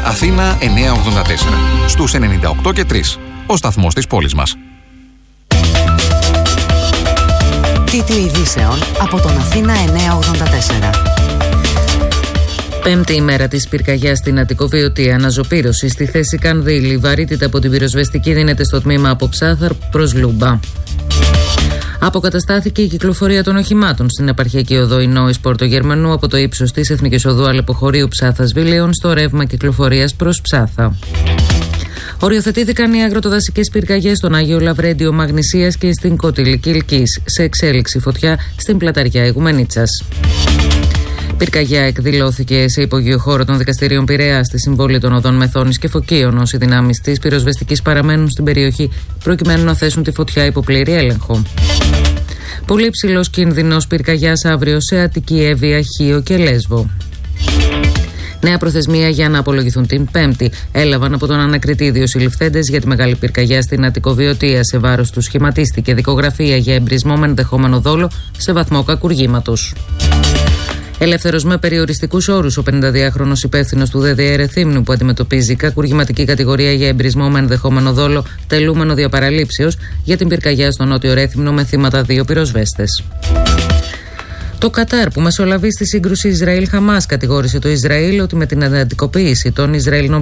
Αθήνα 984. Στους 98 και 3. Ο σταθμός της πόλης μας. Τίτλοι ειδήσεων από τον Αθήνα 984. Πέμπτη ημέρα της πυρκαγιάς στην Αττικό Βιωτία, αναζωπήρωση στη θέση Κανδύλη. Βαρύτητα από την πυροσβεστική δίνεται στο τμήμα από Ψάθαρ προς Λούμπα. Αποκαταστάθηκε η κυκλοφορία των οχημάτων στην επαρχιακή οδό Ινόης Πορτογερμανού από το ύψος της Εθνικής Οδού Αλεποχωρίου Ψάθας Βίλεων στο ρεύμα κυκλοφορίας προς Ψάθα. Οριοθετήθηκαν οι αγροτοδασικές πυρκαγιές στον Άγιο Λαβρέντιο Μαγνησίας και στην Κωτήλη Κιλκής. Σε εξέλιξη φωτιά στην Πλαταριά Ιγουμενίτσας. Πυρκαγιά εκδηλώθηκε σε υπογείο χώρο των δικαστηρίων Πειραιά στη συμβόλη των οδών Μεθόνης και Φωκίων, όσοι δυνάμεις της πυροσβεστικής παραμένουν στην περιοχή προκειμένου να θέσουν τη φωτιά υπό πλήρη έλεγχο. Πολύ υψηλός κίνδυνος πυρκαγιάς αύριο σε Αττική, Εύβοια, Χίο και Λέσβο. Νέα προθεσμία για να απολογηθούν την Πέμπτη. Έλαβαν από τον ανακριτή 2 συλληφθέντες για τη μεγάλη πυρκαγιά στην Αττικό Βιωτία. Σε βάρος του σχηματίστηκε δικογραφία για εμπρισμό με ενδεχόμενο δόλο σε βαθμό κακουργήματος. Ελεύθερος με περιοριστικούς όρους ο 52χρονος υπεύθυνος του ΔΔΕ Ρεθύμνου που αντιμετωπίζει κακουργηματική κατηγορία για εμπρισμό με ενδεχόμενο δόλο τελούμενο διαπαραλήψεως για την πυρκαγιά στο Νότιο Ρέθυμνο με θύματα 2 πυροσβέστες. Το Κατάρ, που μεσολαβεί στη σύγκρουση Ισραήλ-Χαμάς, κατηγόρησε το Ισραήλ ότι με την αντικοποίηση των Ισραηλινών